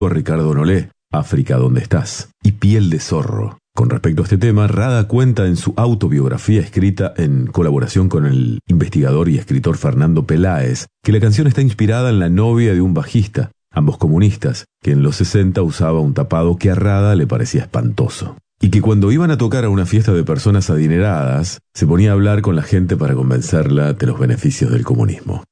Ricardo Nolé, África, ¿dónde estás? Y Piel de zorro. Con respecto a este tema, Rada cuenta en su autobiografía escrita en colaboración con el investigador y escritor Fernando Peláez, que la canción está inspirada en la novia de un bajista, ambos comunistas, que en los 60 usaba un tapado que a Rada le parecía espantoso. Y que cuando iban a tocar a una fiesta de personas adineradas, se ponía a hablar con la gente para convencerla de los beneficios del comunismo.